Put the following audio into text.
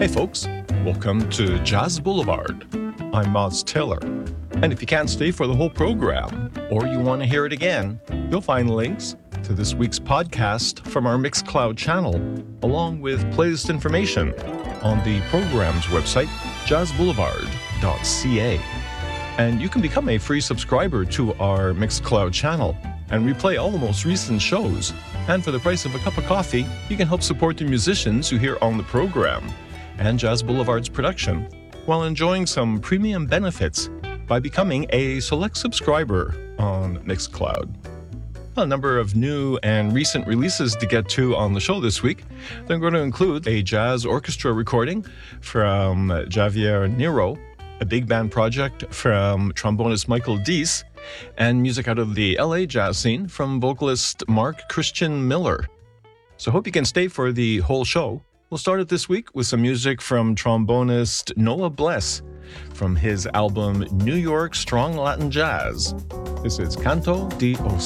Hey folks, welcome to Jazz Boulevard. I'm Moz Taylor. And if you can't stay for the whole program, or you want to hear it again, you'll find links to this week's podcast from our Mixcloud channel, along with playlist information on the program's website, jazzboulevard.ca. And you can become a free subscriber to our Mixcloud channel and replay all the most recent shows. And for the price of a cup of coffee, you can help support the musicians you hear on the program and Jazz Boulevard's production, while enjoying some premium benefits by becoming a select subscriber on Mixcloud. A number of new and recent releases to get to on the show this week. They're going to include a jazz orchestra recording from Javier Nero, a big band project from trombonist Michael Deese, and music out of the LA jazz scene from vocalist Mark Christian Miller. So hope you can stay for the whole show. We'll start it this week with some music from trombonist Noah Bless from his album New York Strong Latin Jazz. This is Canto de Os.